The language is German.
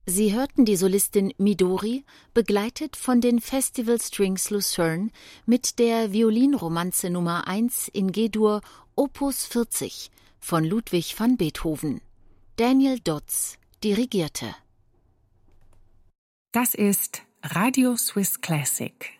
Sie hörten die Solistin Midori, begleitet von den Festival Strings Lucerne mit der Violinromanze Nummer 1 in G-Dur Opus 40 von Ludwig van Beethoven. Daniel Dodds dirigierte. Das ist Radio Swiss Classic,